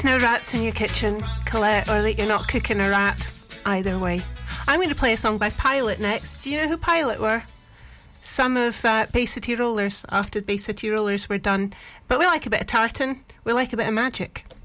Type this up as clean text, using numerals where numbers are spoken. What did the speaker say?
No rats in your kitchen, Colette, or that you're not cooking a rat. Either way. I'm going to play a song by Pilot next. Do you know who Pilot were? Some of Bay City Rollers, after Bay City Rollers were done. But we like a bit of tartan. We like a bit of magic.